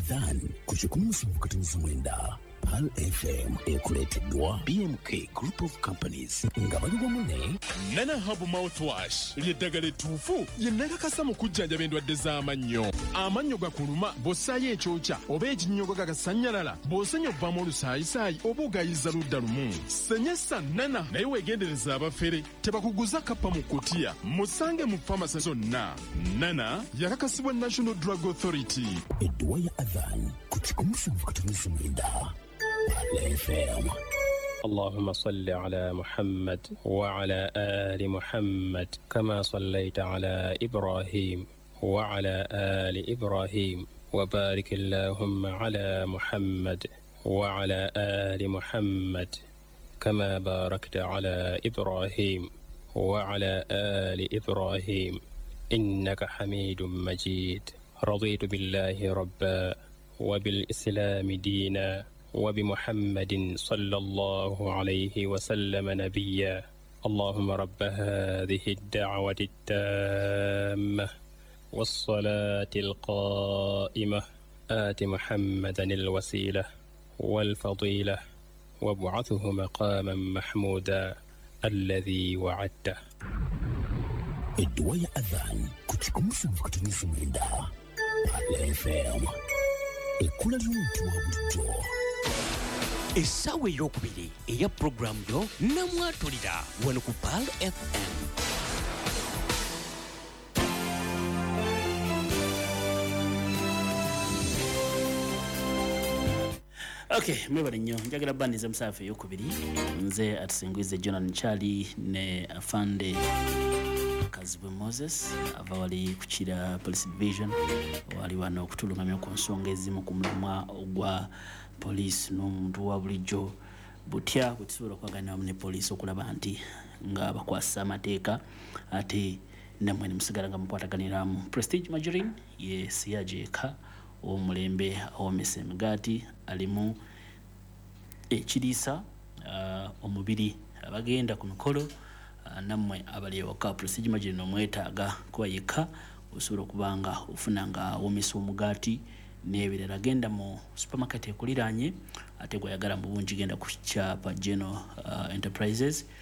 Adhan kuchikumusumukatuzumwenda Pal FM ekuleteddwa BMK Group of Companies nga bali wamu ne Nana Hub Mouthwash ly'eddagala ettuufu ye nakakasa mu kujjanjaba endwadde z'amannyo. Amannyo gakuluma bw'ossaayo ekyokya oba ekinnyogo gagasanyalala bw'osenya obbamu olusaayisaayi oba ogayiza ludda lumu. Senyesa Nana naye weegendereza abafere tebakuguza kappa mu kutiya. Musange mu famasi zonna. Nana yakakasibwa National Drug Authority. Edduwa ya Adhan kuchikumusumukatuzumwenda Pal FM. اللهم صل على محمد وعلى آل محمد كما صليت على إبراهيم وعلى آل إبراهيم وبارك اللهم على محمد وعلى آل محمد كما باركت على إبراهيم وعلى آل إبراهيم إنك حميد مجيد. رضيت بالله ربا وبالإسلام دينا وبمحمد صلى الله عليه وسلم نبيا. اللهم رب هذه الدعوة التامة والصلاة القائمة آت محمدا الوسيلة والفضيلة وابعثه مقاما محمودا الذي وعدته. Edduwa ya Adhan kuchikumusumukatuzumwenda Pal FM. Ekkula ly'omuntu wa bulijjo. Essaawa ey'okubiri eya pulogulaamu yo namwatulira wano ku Pal FM. Okay, mwebale nnyo njagala bandiza musaafu ey'okubiri nze atusinguize Jonathan Chali ne Afande Kazibwe Moses ava wali kuchira Police Division wali wano okutulungamya ku nsonga ezimu ku mulamwa ogwa police n'omuntu wa bulijjo butya kutusobola okwaganira wamu ne police okulaba nti nga bakwasa amateeka ate namwe ne musigala nga mukwataganiramu. Prestige Majorin ye siyajeeka omulembe awomesa emigaati alimu ekiriisa omubiri abagenda ku mikolo namwe abali ewaka. Prestige Majorin omwetaaga kuba yekka osobola okubanga ofuna nga awomesa omugaati n'ebirala. Genda mu supermarket ekuliraanye ate gwayagala mu bungi genda ku kyapa General Enterprises